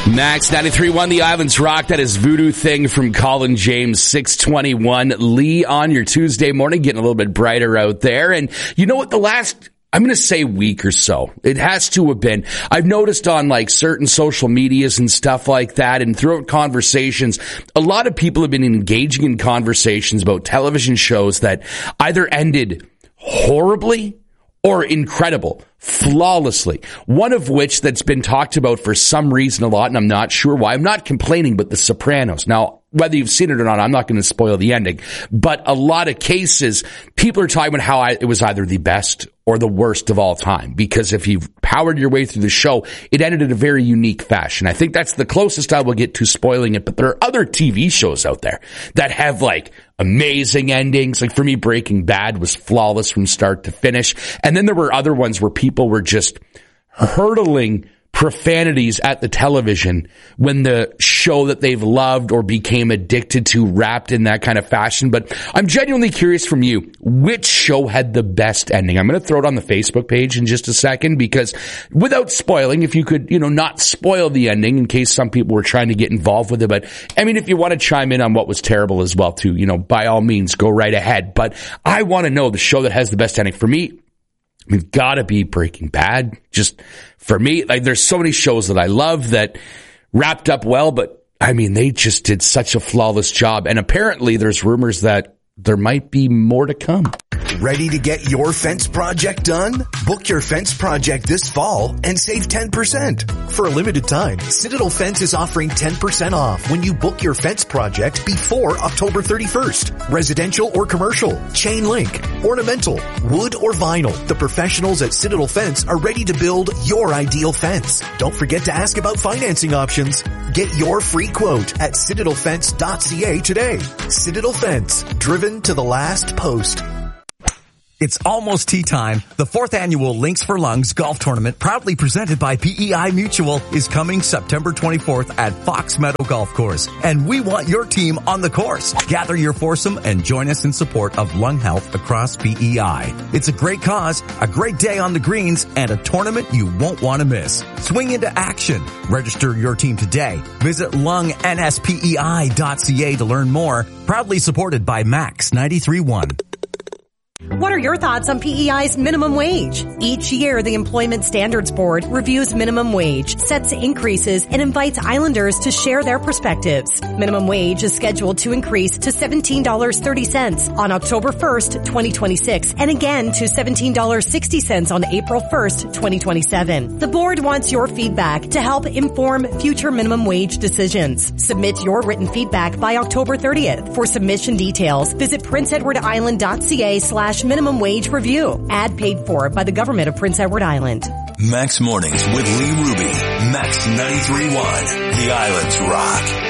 Max 93.1, The Islands Rock. That is Voodoo Thing from Colin James, 621. Lee on your Tuesday morning, getting a little bit brighter out there. And you know what? The last, I'm going to say week or so, it has to have been, I've noticed on like certain social medias and stuff like that, and throughout conversations, a lot of people have been engaging in conversations about television shows that either ended horribly or incredible, flawlessly. One of which that's been talked about for some reason a lot, and I'm not sure why. I'm not complaining, but The Sopranos. Now, whether you've seen it or not, I'm not going to spoil the ending. But a lot of cases, people are talking about how it was either the best or the worst of all time. Because if you've powered your way through the show, it ended in a very unique fashion. I think that's the closest I will get to spoiling it. But there are other TV shows out there that have like amazing endings. Like for me, Breaking Bad was flawless from start to finish. And then there were other ones where people were just hurtling profanities at the television when the show that they've loved or became addicted to wrapped in that kind of fashion. But I'm genuinely curious from you, which show had the best ending? I'm going to throw it on the Facebook page in just a second, because without spoiling, if you could, not spoil the ending in case some people were trying to get involved with it. But I mean, if you want to chime in on what was terrible as well too, by all means, go right ahead. But I want to know the show that has the best ending. For me, we've got to be Breaking Bad. Just for me, like there's so many shows that I love that wrapped up well, but I mean, they just did such a flawless job. And apparently there's rumors that there might be more to come. Ready to get your fence project done? Book your fence project this fall and save 10%. For a limited time, Citadel Fence is offering 10% off when you book your fence project before October 31st. Residential or commercial, chain link, ornamental, wood or vinyl. The professionals at Citadel Fence are ready to build your ideal fence. Don't forget to ask about financing options. Get your free quote at citadelfence.ca today. Citadel Fence, driven to the last post. It's almost tea time. The 4th annual Links for Lungs golf tournament, proudly presented by PEI Mutual, is coming September 24th at Fox Meadow Golf Course. And we want your team on the course. Gather your foursome and join us in support of lung health across PEI. It's a great cause, a great day on the greens, and a tournament you won't want to miss. Swing into action. Register your team today. Visit lungnspei.ca to learn more. Proudly supported by Max 93.1. What are your thoughts on PEI's minimum wage? Each year, the Employment Standards Board reviews minimum wage, sets increases, and invites Islanders to share their perspectives. Minimum wage is scheduled to increase to $17.30 on October 1st, 2026, and again to $17.60 on April 1st, 2027. The board wants your feedback to help inform future minimum wage decisions. Submit your written feedback by October 30th. For submission details, visit princeedwardisland.ca/minimum wage review. Ad paid for by the government of Prince Edward Island. Max Mornings with Lee Ruby. Max 93.1. The Islands Rock.